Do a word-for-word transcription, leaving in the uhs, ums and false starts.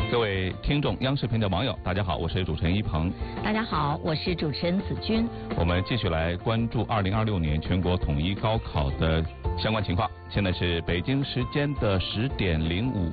各位听众、央视频的网友，大家好，我是主持人一鹏。 大家好，我是主持人子君。 我们继续来关注二零二六年全国统一高考的相关情况。现在是北京时间的十点零五